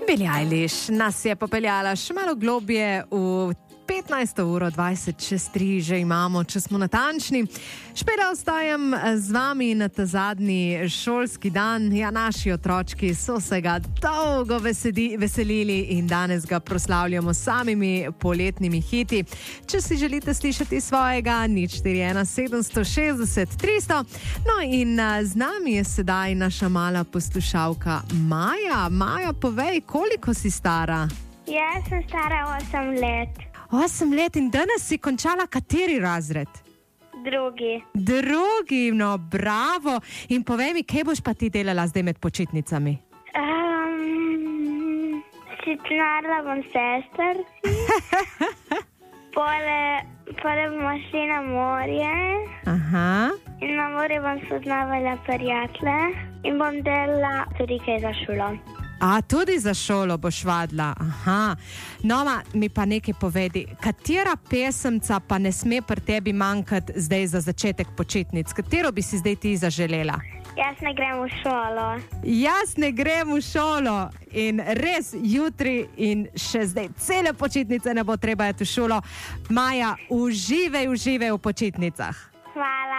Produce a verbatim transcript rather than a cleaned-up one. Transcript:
Billie Eilish nas je popeljala še malo globje v petnajsto uro dvajset čez tri že imamo, če smo natančni. Špela, ostajam z vami na ta zadnji šolski dan. Ja, naši otročki so se ga dolgo vesedi, veselili in danes ga proslavljamo s samimi poletnimi hiti. Če si želite slišati svojega, nič štiri ena sedem šestdeset tristo. No in z nami je sedaj naša mala poslušalka Maja. Maja, povej, koliko si stara? Jaz sem stara osem let. Osem let in danes si končala kateri razred? Drugi. Drugi, no bravo. In povej mi, kaj boš pa ti delala zdaj med počitnicami? Um, Sitnarla bom sester. pole, pole bomo šli na morje. Aha. In na morje bom spoznavala prijatelje. In bom delala tudi kaj za šolo. A, tudi za šolo boš vadila. Aha. No, ma, mi pa nekaj povedi. Katera pesemca pa ne sme pri tebi manjkati zdaj za začetek počitnic? Katero bi si zdaj ti zaželela? Jaz ne grem v šolo. Jaz ne grem v šolo. In res jutri in še zdaj cele počitnice ne bo treba iti v šolo. Maja, uživaj, uživaj v počitnicah. Hvala.